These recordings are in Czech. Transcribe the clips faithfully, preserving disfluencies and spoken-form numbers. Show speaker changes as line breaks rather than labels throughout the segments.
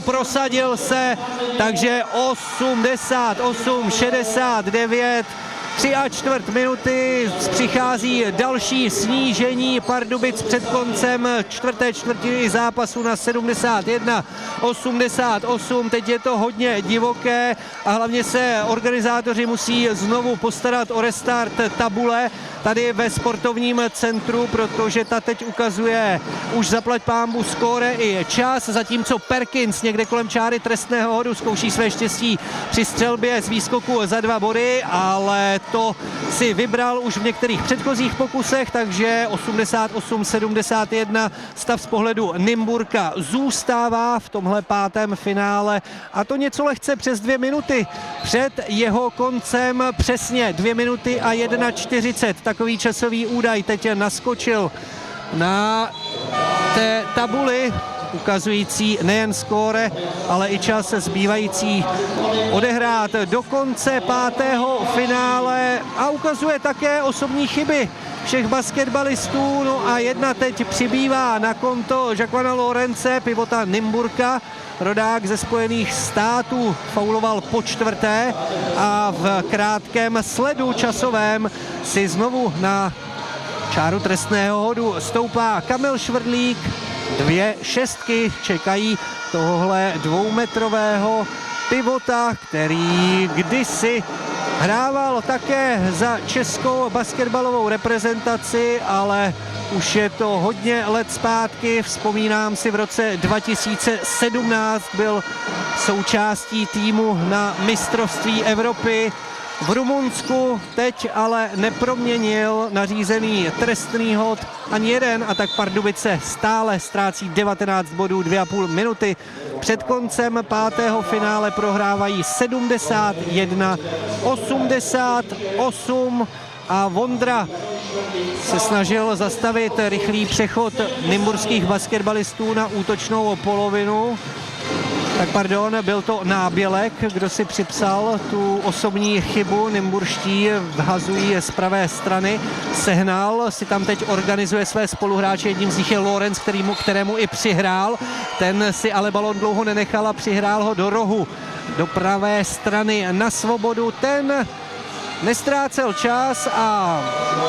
a prosadil se, takže osmdesát osm šedesát devět. Tři a čtvrt minuty, přichází další snížení Pardubic před koncem čtvrté čtvrtiny zápasu na sedmdesát jedna osmdesát osm. Teď je to hodně divoké a hlavně se organizátoři musí znovu postarat o restart tabule tady ve sportovním centru, protože ta teď ukazuje už zaplať pánbu skóre i čas, zatímco Perkins někde kolem čáry trestného hodu zkouší své štěstí při střelbě z výskoku za dva body, ale to si vybral už v některých předchozích pokusech, takže osmdesát osm sedmdesát jedna stav z pohledu Nymburka zůstává v tomhle pátém finále a to něco lehce přes dvě minuty před jeho koncem, přesně dvě minuty a čtyřicet jedna. Takový časový údaj teď naskočil na té tabuli, ukazující nejen skóre, ale i čas zbývající odehrát do konce pátého finále a ukazuje také osobní chyby všech basketbalistů. No a jedna teď přibývá na konto Jacquana Lorence, pivota Nymburka. Rodák ze Spojených států fauloval po čtvrté a v krátkém sledu časovém si znovu na čáru trestného hodu stoupá Kamil Švrdlík. Dvě šestky čekají tohohle dvoumetrového pivota, který kdysi hrával také za českou basketbalovou reprezentaci, ale už je to hodně let zpátky. Vzpomínám si, v roce dva tisíce sedmnáct byl součástí týmu na mistrovství Evropy v Rumunsku, teď ale neproměnil nařízený trestný hod ani jeden a tak Pardubice stále ztrácí devatenáct bodů, dvě a půl minuty. Před koncem pátého finále prohrávají sedmdesát jedna osmdesát osm a Vondra se snažil zastavit rychlý přechod nymburských basketbalistů na útočnou polovinu. Tak pardon, byl to Nábělek, kdo si připsal tu osobní chybu. Nymburští vhazují z pravé strany. Sehnal si tam teď organizuje své spoluhráče, jedním z nich je Lorenz, kterýmu, kterému i přihrál. Ten si ale balon dlouho nenechal a přihrál ho do rohu, do pravé strany na Svobodu. Ten nestrácel čas a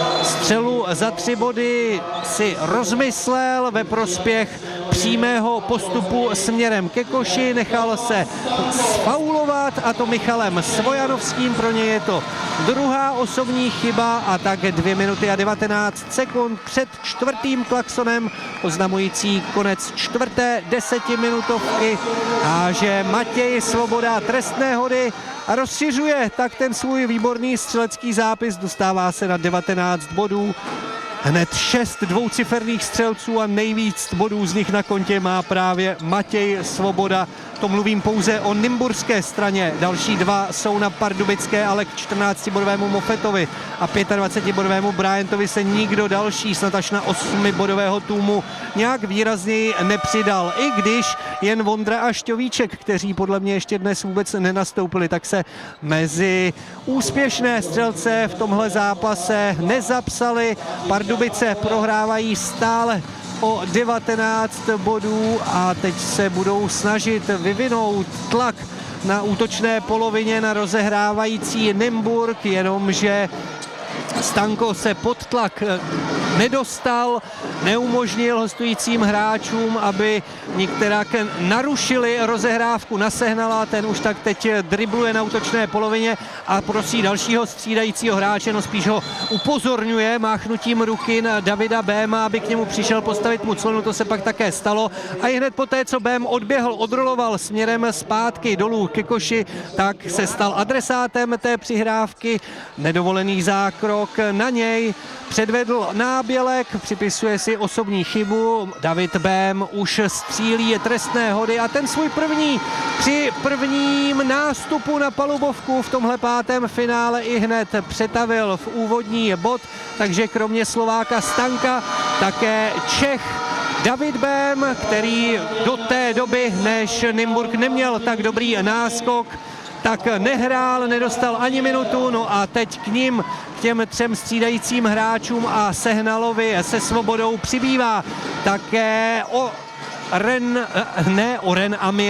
střelu za tři body si rozmyslel ve prospěch přímého postupu směrem ke koši. Nechal se sfaulovat, a to Michalem Svojanovským. Pro něj je to druhá osobní chyba a tak dvě minuty a devatenáct sekund před čtvrtým klaksonem oznamující konec čtvrté desetiminutovky a že Matěj Svoboda trestné hody a rozšiřuje tak ten svůj výborný střelecký zápis, dostává se na devatenáct bodů. Hned šest dvouciferných střelců a nejvíc bodů z nich na kontě má právě Matěj Svoboda. To mluvím pouze o nymburské straně. Další dva jsou na pardubické, ale k čtrnáctibodovému Mofetovi a dvacetipětibodovému Bryantovi se nikdo další, snad až na osmibodového týmu, nějak výrazněji nepřidal. I když jen Vondra a Šťovíček, kteří podle mě ještě dnes vůbec nenastoupili, tak se mezi úspěšné střelce v tomhle zápase nezapsali. Pardubice prohrávají stále o devatenáct bodů a teď se budou snažit vyvinout tlak na útočné polovině na rozehrávající Nymburk, jenomže Stanko se pod tlak nedostal, neumožnil hostujícím hráčům, aby některak narušili rozehrávku na Sehnala. Ten už tak teď dribluje na útočné polovině a prosí dalšího střídajícího hráče, no spíš ho upozorňuje máchnutím ruky na Davida Béma, aby k němu přišel postavit mu clonu. To se pak také stalo a i hned poté, co Bém odběhl, odroloval směrem zpátky dolů ke koši, tak se stal adresátem té přihrávky. Nedovolený zákrok na něj předvedl Nábělek, připisuje si osobní chybu. David Bém už střílí trestné hody a ten svůj první při prvním nástupu na palubovku v tomhle pátém finále i hned přetavil v úvodní bod, takže kromě Slováka Stanka také Čech David Bém, který do té doby, než Nymburk neměl tak dobrý náskok, tak nehrál, nedostal ani minutu, no a teď k ním, k těm třem střídajícím hráčům a Sehnalovi se Svobodou přibývá také o Ren, ne Oren Amir,